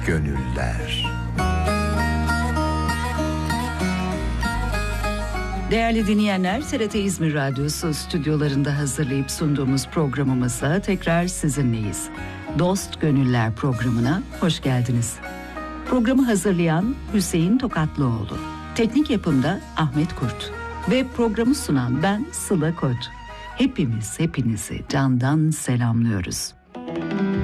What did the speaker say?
gönüller. Değerli dinleyenler, TRT İzmir Radyosu stüdyolarında hazırlayıp sunduğumuz programımızla tekrar sizinleyiz. Dost Gönüller programına hoş geldiniz. Programı hazırlayan Hüseyin Tokatlıoğlu, teknik yapımda Ahmet Kurt ve programı sunan ben Sıla Koç. Hepinizi candan selamlıyoruz.